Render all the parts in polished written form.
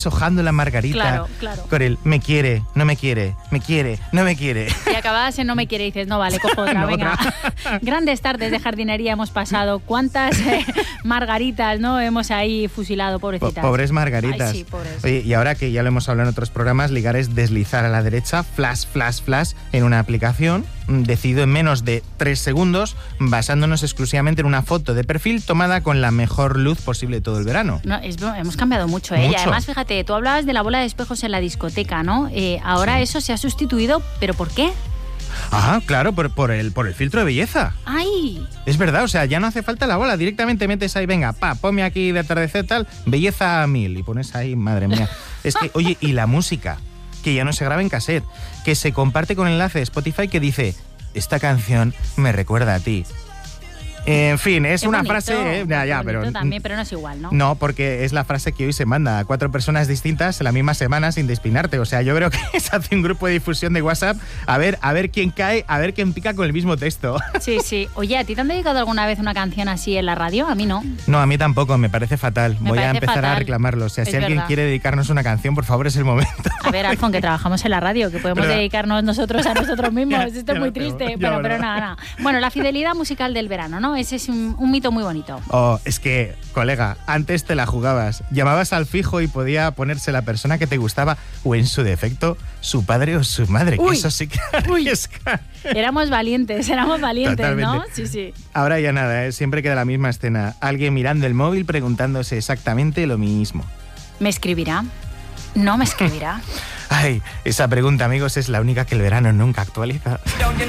deshojando la margarita con el me quiere, no me quiere, me quiere, no me quiere. Y acababas en no me quiere y dices, no vale, cojo otra, no, venga. Grandes tardes de jardinería hemos pasado. ¿Cuántas margaritas no hemos ahí fusilado, pobrecitas? Pobres margaritas. Ay, sí, pobres. Oye, y ahora que ya lo hemos hablado en otros programas, ligar es deslizar a la derecha, flash, flash, flash, en una aplicación, decidido en menos de 3 segundos, basándonos exclusivamente en una foto de perfil tomada con la mejor luz posible todo el verano. No, hemos cambiado mucho, ¿eh? Y además, fíjate, tú hablabas de la bola de espejos en la discoteca, ¿no? Ahora eso se ha sustituido, ¿pero por qué? Ajá, claro, por el filtro de belleza. ¡Ay! Es verdad, o sea, ya no hace falta la bola, directamente metes ahí, venga, ponme aquí de atardecer tal, belleza a 1000, y pones ahí, madre mía. Es que, oye, y la música, que ya no se graba en cassette, que se comparte con el enlace de Spotify que dice, esta canción me recuerda a ti. En fin, es qué una bonito, frase... pero también, pero no es igual, ¿no? No, porque es la frase que hoy se manda a 4 personas distintas en la misma semana sin despeinarte. O sea, yo creo que se hace un grupo de difusión de WhatsApp a ver quién cae, a ver quién pica con el mismo texto. Sí, sí. Oye, ¿a ti te han dedicado alguna vez una canción así en la radio? A mí no. No, a mí tampoco, me parece fatal. Voy a empezar a reclamarlo. O sea, si alguien quiere dedicarnos una canción, por favor, es el momento. A ver, Alfon, que trabajamos en la radio, que podemos dedicarnos nosotros a nosotros mismos. Esto es muy triste, pero nada. Bueno, la fidelidad musical del verano, ¿no? Ese es un mito muy bonito. Oh, es que, colega, antes te la jugabas. Llamabas al fijo y podía ponerse la persona que te gustaba o, en su defecto, su padre o su madre. Uy, que eso sí que arriesga. Éramos valientes, Totalmente. ¿no? Sí, sí. Ahora ya nada, siempre queda la misma escena. Alguien mirando el móvil preguntándose exactamente lo mismo. ¿Me escribirá? ¿No me escribirá? Ay, esa pregunta, amigos, es la única que el verano nunca actualiza.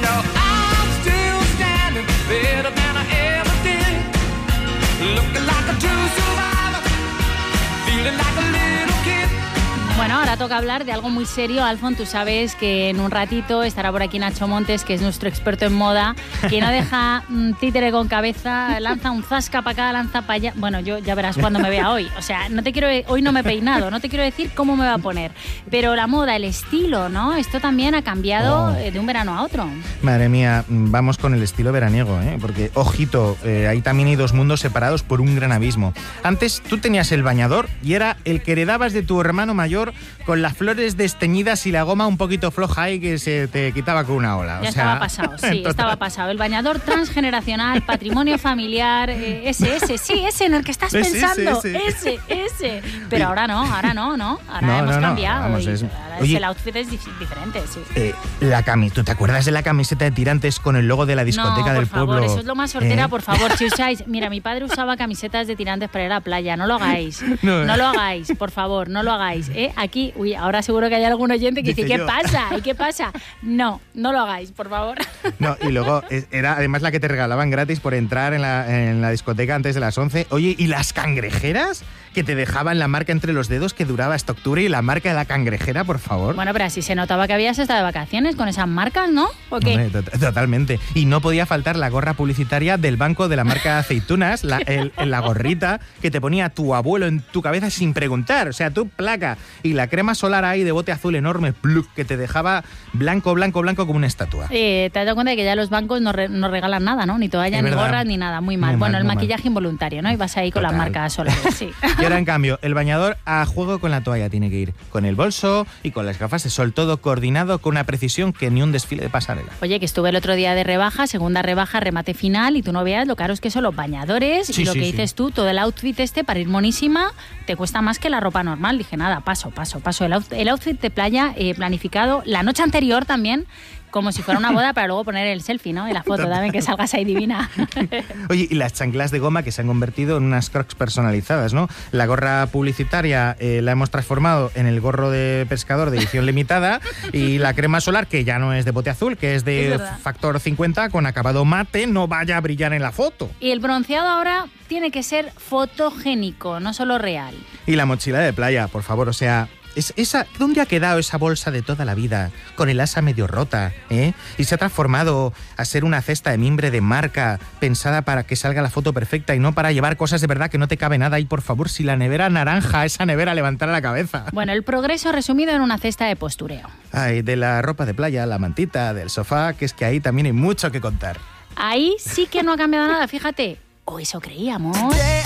Bueno, ahora toca hablar de algo muy serio. Alfon, tú sabes que en un ratito estará por aquí Nacho Montes, que es nuestro experto en moda, que no deja títere con cabeza, lanza un zasca para acá, lanza para allá. Bueno, yo ya verás cuando me vea hoy. O sea, hoy no me he peinado, no te quiero decir cómo me va a poner. Pero la moda, el estilo, ¿no? Esto también ha cambiado de un verano a otro. Madre mía, vamos con el estilo veraniego, ¿eh? Porque, ojito, ahí también hay 2 mundos separados por un gran abismo. Antes tú tenías el bañador y era el que heredabas de tu hermano mayor con las flores desteñidas y la goma un poquito floja y que se te quitaba con una ola. Estaba pasado, sí, estaba pasado. El bañador transgeneracional, patrimonio familiar, ese en el que estás pensando. Ese. Pero ahora no. Ahora hemos cambiado. Vamos, el outfit es diferente, sí. ¿Tú te acuerdas de la camiseta de tirantes con el logo de la discoteca del pueblo? No, por favor, eso es lo más sortera, por favor. Si usáis... Mira, mi padre usaba camisetas de tirantes para ir a la playa. No lo hagáis. No lo hagáis, por favor, no lo hagáis. Aquí, ahora seguro que hay algún oyente que dice, ¿qué pasa? ¿Y qué pasa? No lo hagáis, por favor. No, y luego era además la que te regalaban gratis por entrar en la discoteca antes de las 11. Oye, ¿y las cangrejeras? Que te dejaban la marca entre los dedos que duraba hasta octubre y la marca de la cangrejera, por favor. Bueno, pero así se notaba que habías estado de vacaciones con esas marcas, ¿no? ¿O qué? Hombre, totalmente. Y no podía faltar la gorra publicitaria del banco de la marca de aceitunas, la gorrita que te ponía tu abuelo en tu cabeza sin preguntar. O sea, tu placa. Y la crema solar ahí de bote azul enorme, que te dejaba blanco como una estatua. Te has dado cuenta de que ya los bancos no regalan nada, ¿no? Ni toallas, ni gorras, ni nada. Muy mal. Bueno, el maquillaje involuntario, ¿no? Y vas ahí con las marcas solares, sí. Y ahora, en cambio, el bañador a juego con la toalla tiene que ir. Con el bolso y con las gafas de sol, todo coordinado con una precisión que ni un desfile de pasarela. Oye, que estuve el otro día de rebaja, segunda rebaja, remate final, y tú no veas lo caros que son los bañadores y lo que dices tú, todo el outfit para ir monísima, te cuesta más que la ropa normal. Dije, nada, paso. El outfit de playa planificado la noche anterior también, como si fuera una boda, para luego poner el selfie, ¿no? Y la foto también, que salgas ahí divina. Oye, y las chanclas de goma que se han convertido en unas Crocs personalizadas, ¿no? La gorra publicitaria la hemos transformado en el gorro de pescador de edición limitada, y la crema solar, que ya no es de bote azul, que es de factor 50 con acabado mate, no vaya a brillar en la foto. Y el bronceado ahora tiene que ser fotogénico, no solo real. Y la mochila de playa, por favor, o sea... ¿Dónde ha quedado esa bolsa de toda la vida, con el asa medio rota, y se ha transformado a ser una cesta de mimbre de marca, pensada para que salga la foto perfecta y no para llevar cosas de verdad que no te cabe nada? Y por favor, si la nevera naranja, esa nevera, levantara la cabeza. Bueno, el progreso resumido en una cesta de postureo. Ay, de la ropa de playa, la mantita, del sofá, que es que ahí también hay mucho que contar. Ahí sí que no ha cambiado nada, fíjate. O eso creíamos.